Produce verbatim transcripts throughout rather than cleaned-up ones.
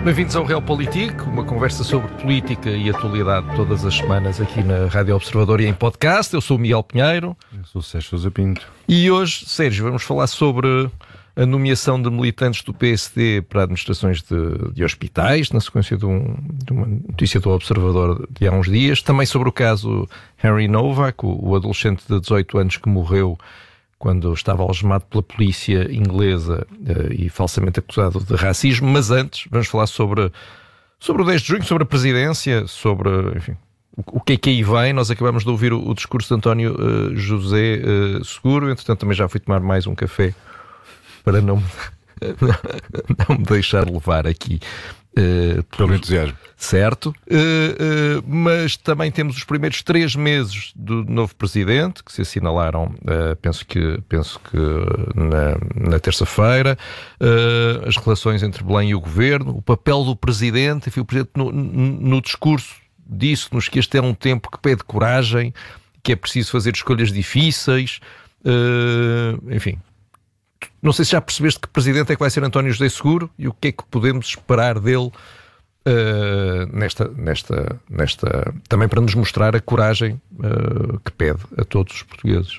Bem-vindos ao Realpolitik, uma conversa sobre política e atualidade todas as semanas aqui na Rádio Observador e em podcast. Eu sou o Miguel Pinheiro. Eu sou o Sérgio Sousa Pinto. E hoje, Sérgio, vamos falar sobre a nomeação de militantes do P S D para administrações de, de hospitais, na sequência de, um, de uma notícia do Observador de há uns dias. Também sobre o caso Harry Novak, o, o adolescente de dezoito anos que morreu quando estava algemado pela polícia inglesa uh, e falsamente acusado de racismo. Mas antes, vamos falar sobre, sobre o dez de junho, sobre a presidência, sobre, enfim, o, o que é que aí vem. Nós acabamos de ouvir o, o discurso de António uh, José uh, Seguro, entretanto também já fui tomar mais um café para não me, não me deixar levar aqui uh, pelo entusiasmo. Certo, uh, uh, mas também temos os primeiros três meses do novo presidente, que se assinalaram, uh, penso que, penso que na, na terça-feira, uh, as relações entre Belém e o governo, o papel do presidente. Enfim, o presidente no, no discurso disse-nos que este é um tempo que pede coragem, que é preciso fazer escolhas difíceis, uh, enfim. Não sei se já percebeste que presidente é que vai ser António José Seguro e o que é que podemos esperar dele uh, nesta, nesta, nesta, também para nos mostrar a coragem uh, que pede a todos os portugueses.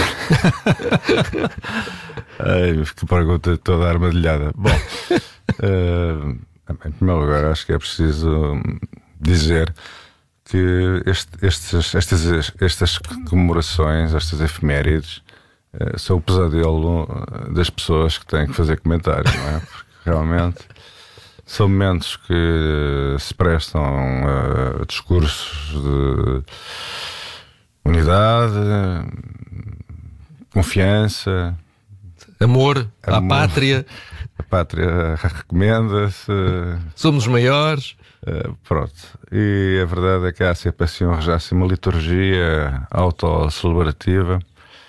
Ai, que pergunta toda armadilhada. Bom, uh, em primeiro lugar, acho que é preciso dizer que este, estes, estas, estas comemorações, estas efemérides, são o pesadelo das pessoas que têm que fazer comentários, não é? Porque realmente são momentos que se prestam a discursos de unidade, confiança, amor, amor à pátria. A pátria recomenda-se. Somos os maiores. Uh, pronto. E a verdade é que há sempre assim um rejaço, uma liturgia autocelebrativa.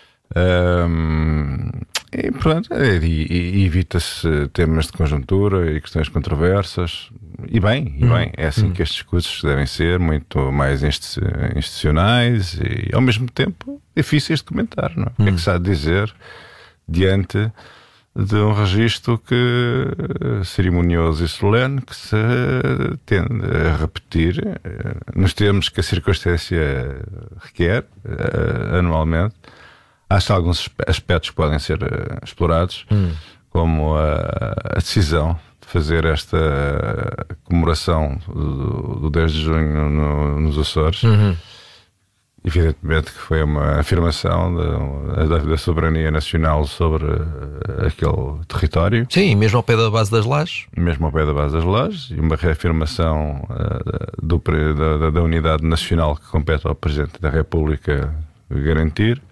Um, e, portanto, e, e evita-se temas de conjuntura e questões controversas. E bem, e bem, é assim que estes discursos devem ser, muito mais institucionais e ao mesmo tempo difíceis de comentar, não é? O que é que se há de dizer diante de um registro que, cerimonioso e solene, que se tende a repetir nos termos que a circunstância requer anualmente. Acho que alguns aspectos que podem ser uh, explorados, hum. como a, a decisão de fazer esta comemoração do, do dez de junho no, nos Açores. Uhum. Evidentemente que foi uma afirmação da, da, da soberania nacional sobre uh, aquele território. Sim, mesmo ao pé da base das Lajes. Mesmo ao pé da base das Lajes. E uma reafirmação uh, do, da, da unidade nacional que compete ao Presidente da República garantir.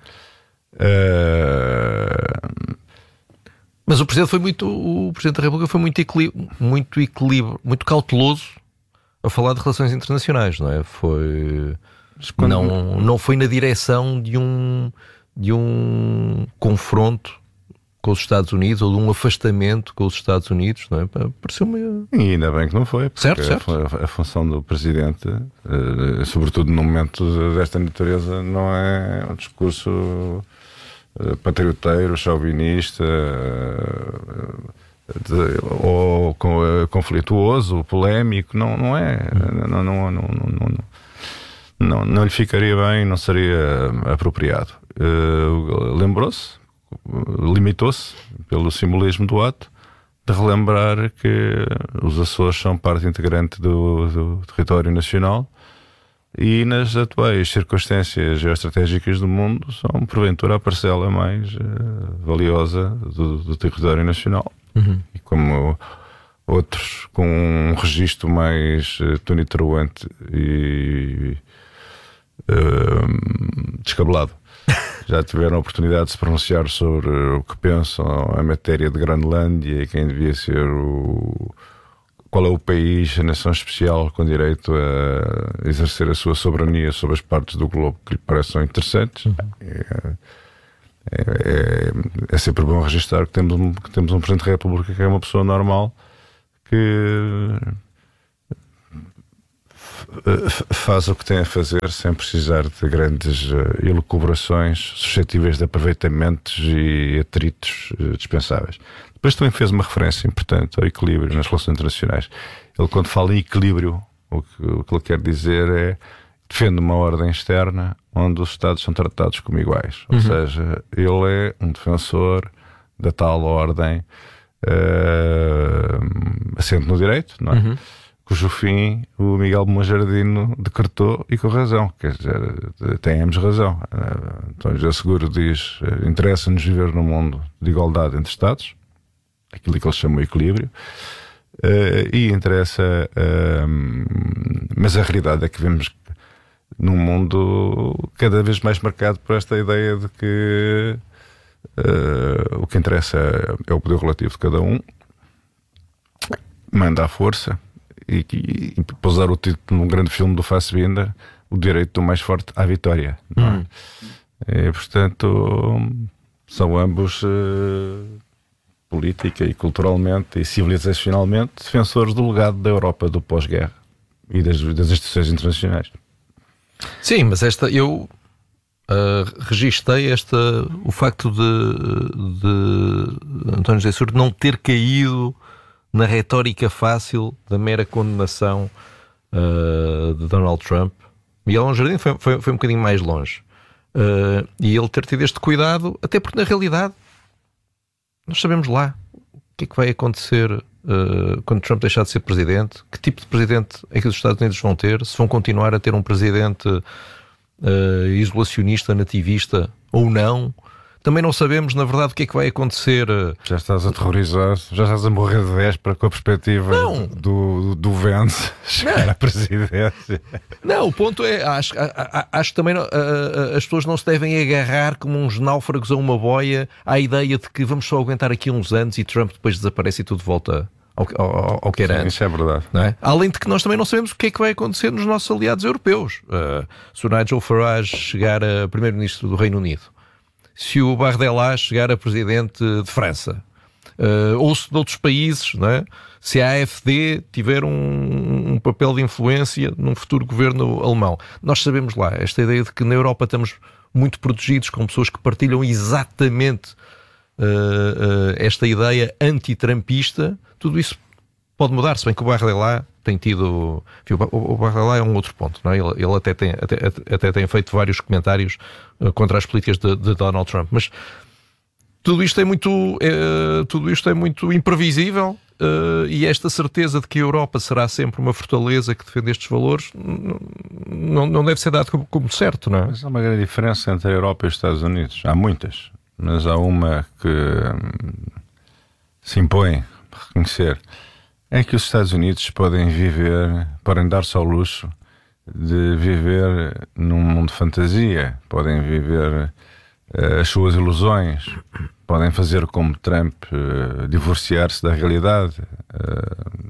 Uh... Mas o Presidente foi muito o Presidente da República foi muito equilíbrio, muito equilíbrio, muito cauteloso a falar de relações internacionais, não é? Foi quando... não não foi na direção de um de um confronto com os Estados Unidos ou de um afastamento com os Estados Unidos, não é? Pareceu-me... E ainda bem que não foi, porque certo, certo. A, a função do Presidente, uh, sobretudo num momento desta natureza, não é um discurso uh, patrioteiro, chauvinista uh, de, ou uh, conflituoso, polémico. Não, não é. Hum. Não, não, não, não, não, não, não lhe ficaria bem, não seria apropriado. Uh, lembrou-se, limitou-se pelo simbolismo do ato de relembrar que os Açores são parte integrante do, do território nacional e nas atuais circunstâncias geoestratégicas do mundo são porventura a parcela mais uh, valiosa do, do território nacional. Uhum. E como outros com um registro mais uh, tonitruante e uh, descabelado já tiveram a oportunidade de se pronunciar sobre o que pensam a matéria de Groenlândia e quem devia ser o... qual é o país, a nação especial com direito a exercer a sua soberania sobre as partes do globo que lhe pareçam interessantes. Uhum. É, é, é sempre bom registrar que temos, um, que temos um Presidente da República que é uma pessoa normal, que faz o que tem a fazer sem precisar de grandes uh, elucubrações suscetíveis de aproveitamentos e atritos uh, dispensáveis. Depois também fez uma referência importante ao equilíbrio nas relações internacionais. Ele, quando fala em equilíbrio, o que, o que ele quer dizer é defende uma ordem externa onde os Estados são tratados como iguais. Ou uhum. seja, ele é um defensor da tal ordem uh, assente no direito, não é? Uhum. Cujo fim o Miguel Monjardino decretou e com razão. Quer dizer, temos razão. Então, José Seguro diz: interessa-nos viver num mundo de igualdade entre Estados, aquilo que ele chama de equilíbrio, e interessa, mas a realidade é que vivemos num mundo cada vez mais marcado por esta ideia de que o que interessa é o poder relativo de cada um, manda à força. E, e, e para usar o título num grande filme do Fassbinder, o direito do mais forte à vitória, não é? Hum. E, portanto, são ambos uh, política e culturalmente e civilizacionalmente defensores do legado da Europa do pós-guerra e das, das instituições internacionais. Sim, mas esta eu uh, registrei esta, o facto de, de António José Seguro não ter caído na retórica fácil da mera condenação uh, de Donald Trump. Miguel Monjardim foi, foi, foi um bocadinho mais longe. Uh, e ele ter tido este cuidado, até porque na realidade nós sabemos lá o que é que vai acontecer uh, quando Trump deixar de ser presidente, que tipo de presidente é que os Estados Unidos vão ter, se vão continuar a ter um presidente uh, isolacionista, nativista ou não. Também não sabemos, na verdade, o que é que vai acontecer. Já estás aterrorizado, já estás a morrer de véspera com a perspectiva não. do, do Vance chegar não. à presidência. Não, o ponto é, acho, acho que também uh, uh, as pessoas não se devem agarrar como uns náufragos a uma boia à ideia de que vamos só aguentar aqui uns anos e Trump depois desaparece e tudo volta ao, ao, ao que era Sim, antes. Isso é verdade. Não é? Além de que nós também não sabemos o que é que vai acontecer nos nossos aliados europeus. Uh, se o Nigel Farage chegar a primeiro-ministro do Reino Unido, se o Bardella chegar a presidente de França, uh, ou se de outros países, não é? Se a AfD tiver um, um papel de influência num futuro governo alemão. Nós sabemos lá, esta ideia de que na Europa estamos muito protegidos com pessoas que partilham exatamente uh, uh, esta ideia anti-trumpista, tudo isso pode mudar, se bem que o Bardella tem tido... O Bardella é um outro ponto, não é? Ele, ele até, tem, até, até tem feito vários comentários uh, contra as políticas de, de Donald Trump, mas tudo isto é muito, é, tudo isto é muito imprevisível uh, e esta certeza de que a Europa será sempre uma fortaleza que defende estes valores não, não deve ser dado como, como certo, não é? Mas há uma grande diferença entre a Europa e os Estados Unidos. Há muitas, mas há uma que hum, se impõe a reconhecer. É que os Estados Unidos podem viver, podem dar-se ao luxo de viver num mundo de fantasia, podem viver uh, as suas ilusões, podem fazer como Trump, uh, divorciar-se da realidade. Uh,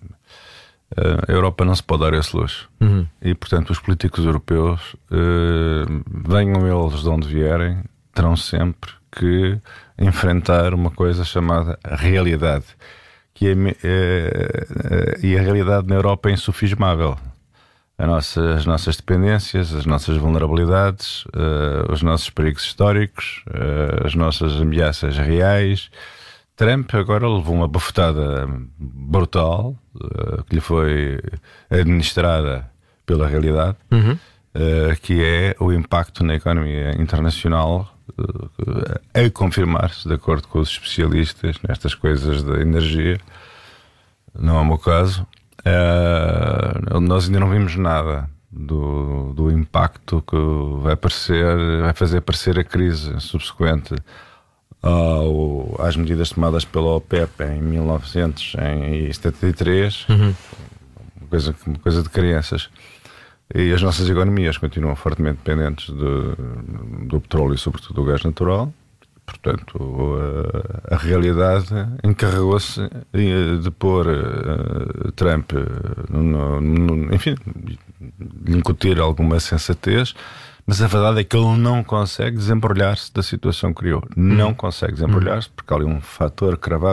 uh, a Europa não se pode dar esse luxo. Uhum. E, portanto, os políticos europeus, uh, venham eles de onde vierem, terão sempre que enfrentar uma coisa chamada realidade. Que é, é, é, e a realidade na Europa é insufismável. A nossa, as nossas dependências, as nossas vulnerabilidades, uh, os nossos perigos históricos, uh, as nossas ameaças reais. Trump agora levou uma bofetada brutal uh, que lhe foi administrada pela realidade, uhum. uh, que é o impacto na economia internacional, a confirmar-se, de acordo com os especialistas nestas coisas da energia. Não é o meu caso. Uh, nós ainda não vimos nada do, do impacto que vai, aparecer, vai fazer aparecer a crise subsequente ao, às medidas tomadas pela OPEP em mil novecentos e setenta e três. Uhum. Uma coisa, uma coisa de crianças. E as nossas economias continuam fortemente dependentes de, do petróleo e sobretudo do gás natural. Portanto, a, a realidade encarregou-se de pôr uh, Trump, no, no, enfim, de incutir alguma sensatez, mas a verdade é que ele não consegue desembrulhar-se da situação que criou. Não consegue desembrulhar-se porque há ali um fator cravado.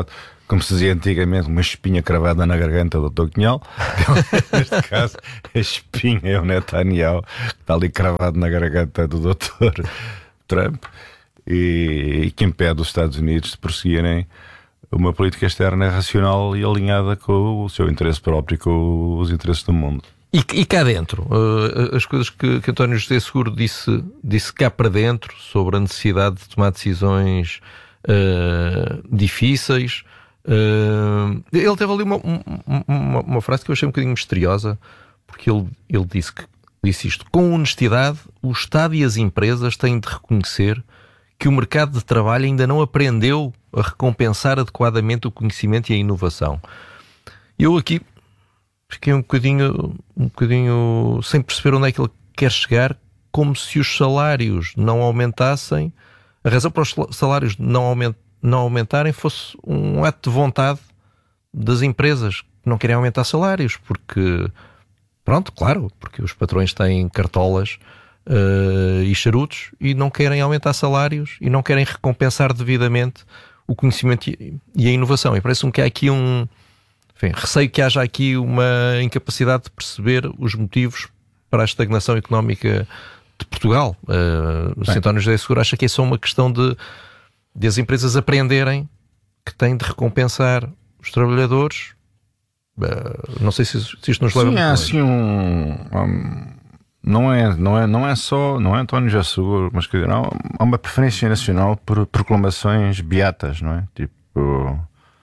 como se dizia antigamente, uma espinha cravada na garganta do doutor Cunhal. Neste caso, a espinha é o Netanyahu, que está ali cravado na garganta do doutor Trump, e, e que impede os Estados Unidos de prosseguirem uma política externa racional e alinhada com o seu interesse próprio e com os interesses do mundo. E, e cá dentro, uh, as coisas que, que António José Seguro disse, disse cá para dentro sobre a necessidade de tomar decisões uh, difíceis. Uh, ele teve ali uma, uma, uma frase que eu achei um bocadinho misteriosa, porque ele, ele disse, que, disse isto: com honestidade, o Estado e as empresas têm de reconhecer que o mercado de trabalho ainda não aprendeu a recompensar adequadamente o conhecimento e a inovação. Eu aqui fiquei um bocadinho, um bocadinho sem perceber onde é que ele quer chegar, como se os salários não aumentassem, a razão para os salários não, aument, não aumentarem fosse um ato de vontade das empresas que não querem aumentar salários, porque, pronto, claro, porque os patrões têm cartolas uh, e charutos e não querem aumentar salários e não querem recompensar devidamente o conhecimento e a inovação. E parece-me que há aqui um... Enfim, receio que haja aqui uma incapacidade de perceber os motivos para a estagnação económica de Portugal. Uh, o António José Seguro acha que é só uma questão de, de as empresas aprenderem que têm de recompensar os trabalhadores. Uh, não sei se, se isto nos leva... Sim, há assim um... um não, é, não, é, não é só... Não é António José Seguro, mas quer dizer, há uma preferência nacional por proclamações beatas, não é? Tipo...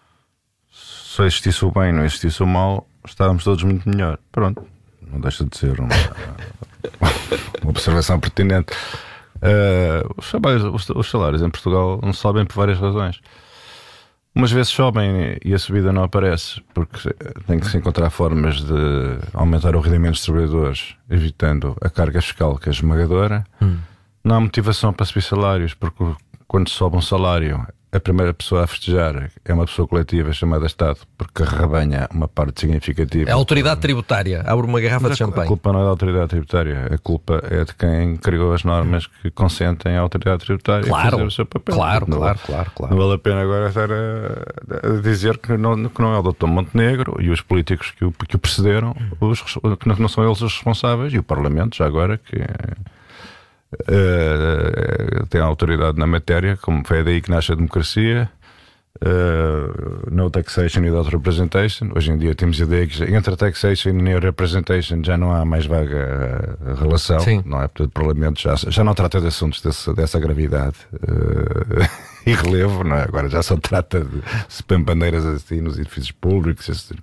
Se existisse o bem, não existisse o mal, estávamos todos muito melhor. Pronto, não deixa de ser uma, uma observação pertinente. Uh, os, salários, os, os salários em Portugal não sobem por várias razões. Umas vezes sobem e a subida não aparece, porque tem que se encontrar formas de aumentar o rendimento dos trabalhadores, evitando a carga fiscal, que é esmagadora. Hum. Não há motivação para subir salários, porque quando sobe um salário, a primeira pessoa a festejar é uma pessoa coletiva chamada Estado, porque arrebanha uma parte significativa. É a autoridade tributária, abre uma garrafa de champanhe. A culpa não é da autoridade tributária, a culpa é de quem criou as normas que consentem à autoridade tributária claro, fazer o seu papel. Claro, não, claro, claro, claro. Não vale a pena agora estar a, a dizer que não, que não é o doutor Montenegro e os políticos que o, que o precederam, os, que não são eles os responsáveis, e o Parlamento, já agora, que... Uh, tem autoridade na matéria, como foi daí que nasce a democracia. Uh, no taxation without representation. Hoje em dia temos a ideia que entre a taxation e a representation já não há mais vaga relação. Sim. Não é? Portanto, o Parlamento já, já não trata de assuntos desse, dessa gravidade uh, e relevo, não é? Agora já só trata de se põem bandeiras assim nos edifícios públicos. Esse...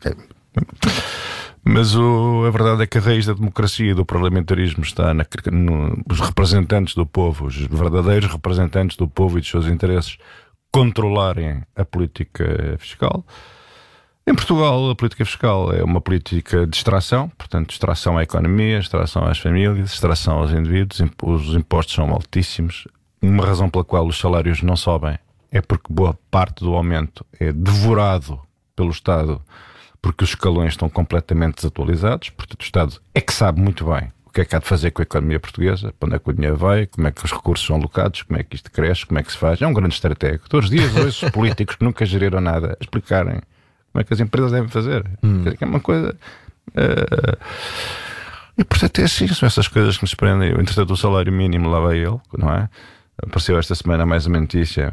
Mas o, a verdade é que a raiz da democracia e do parlamentarismo está na, no, os representantes do povo, os verdadeiros representantes do povo e dos seus interesses, controlarem a política fiscal. Em Portugal, a política fiscal é uma política de extração, portanto, distração à economia, distração às famílias, distração aos indivíduos. Os impostos são altíssimos. Uma razão pela qual os salários não sobem é porque boa parte do aumento é devorado pelo Estado, porque os escalões estão completamente desatualizados. Portanto, o Estado é que sabe muito bem o que é que há de fazer com a economia portuguesa, para onde é que o dinheiro vai, como é que os recursos são alocados, como é que isto cresce, como é que se faz. É um grande estratégico. Todos os dias ouço os políticos que nunca geriram nada explicarem como é que as empresas devem fazer. Hum. É uma coisa... Uh... E, portanto, é assim, são essas coisas que nos prendem. Entretanto, o salário mínimo lá vai ele, não é? Apareceu esta semana mais uma notícia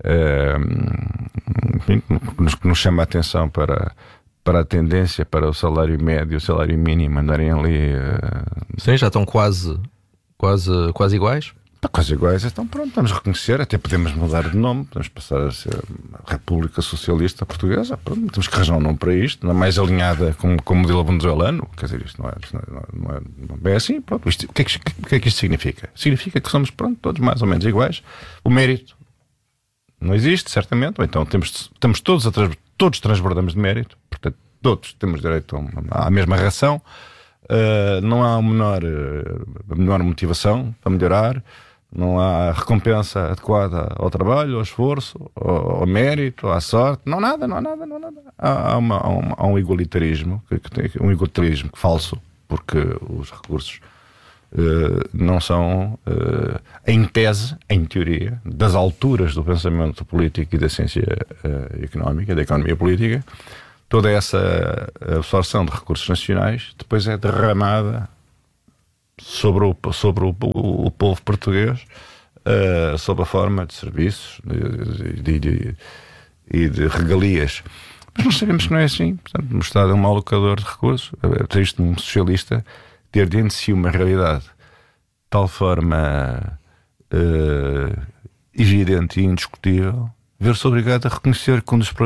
uh... que nos, que nos chama a atenção para... para a tendência para o salário médio e o salário mínimo andarem ali... Uh... Sim, já estão quase, quase, quase iguais. Está quase iguais, então pronto, vamos reconhecer, até podemos mudar de nome, podemos passar a ser a República Socialista Portuguesa, pronto, temos que arranjar um nome para isto, não é mais alinhada com, com o modelo venezuelano, quer dizer, isto não é, isto não é, não é, não é assim, pronto, isto, o, que é que, o que é que isto significa? Significa que somos, pronto, todos mais ou menos iguais, o mérito não existe, certamente, ou então temos, estamos todos a trans, todos transbordamos de mérito, portanto, todos temos direito a, à mesma ração, uh, não há menor, uh, menor motivação para melhorar, não há recompensa adequada ao trabalho, ao esforço, ao, ao mérito, à sorte, não há nada, não há nada, não há nada. Há, há, uma, há, um, há um igualitarismo, que, que tem, um igualitarismo falso, porque os recursos uh, não são, uh, em tese, em teoria, das alturas do pensamento político e da ciência uh, económica, da economia política. Toda essa absorção de recursos nacionais depois é derramada sobre o, sobre o, o, o povo português, uh, sob a forma de serviços e de, de, de, de regalias. Mas nós sabemos que não é assim. Portanto, o Estado é um alocador de recursos. É triste um socialista ter dentro de si uma realidade de tal forma uh, evidente e indiscutível, ver-se obrigado a reconhecer que um dos